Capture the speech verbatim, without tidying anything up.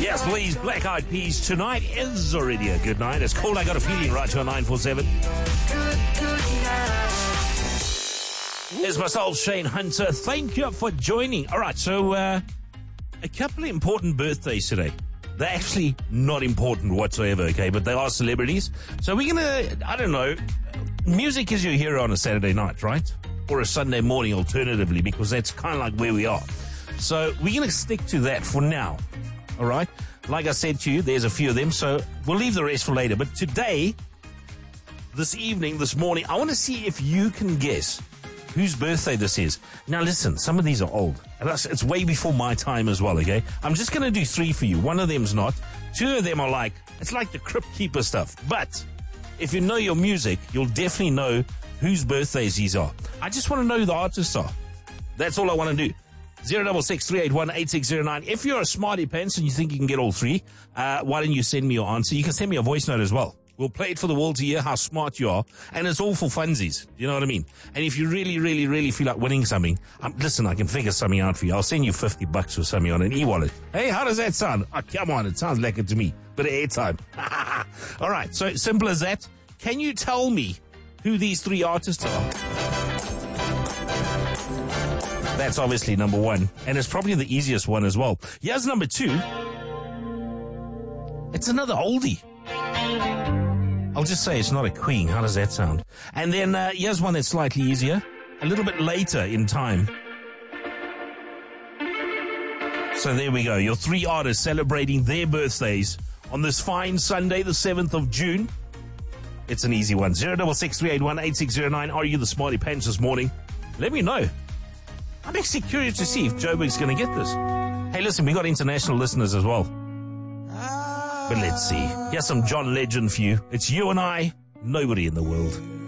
Yes, please, Black Eyed Peas. Tonight is already a good night. It's cold. I got a feeling right to a nine four seven. There's myself, Shane Hunter. Thank you for joining. All right, so uh, a couple of important birthdays today. They're actually not important whatsoever, okay, but they are celebrities. So we're going to, I don't know, music is your hero on a Saturday night, right? Or a Sunday morning alternatively, because that's kind of like where we are. So we're going to stick to that for now, all right? Like I said to you, there's a few of them, so we'll leave the rest for later. But today, this evening, this morning, I want to see if you can guess whose birthday this is. Now listen, some of these are old. And that's, it's way before my time as well, okay? I'm just going to do three for you. One of them's not. Two of them are like, it's like the Crypt Keeper stuff. But if you know your music, you'll definitely know whose birthdays these are. I just want to know who the artists are. That's all I want to do. zero double six three eight one eight six zero nine. If you're a smarty pants and you think you can get all three, uh, why don't you send me your answer? You can send me a voice note as well. We'll play it for the world to hear how smart you are. And it's all for funsies. You know what I mean? And if you really, really, really feel like winning something, um, listen, I can figure something out for you. I'll send you fifty bucks or something on an e-wallet. Hey, how does that sound? Oh, come on. It sounds like it to me. Bit of airtime. All right. So simple as that. Can you tell me who these three artists are? That's obviously number one. And it's probably the easiest one as well. Here's number two. It's another oldie. I'll just say it's not a queen. How does that sound? And then uh, here's one that's slightly easier. A little bit later in time. So there we go. Your three artists celebrating their birthdays on this fine Sunday, the seventh of June. It's an easy one. zero double six three eight one eight six zero nine. Are you the smarty pants this morning? Let me know. I'm actually curious to see if Joburg's going to get this. Hey, listen, we got international listeners as well. But let's see. Here's some John Legend for you. It's You and I, Nobody in the World.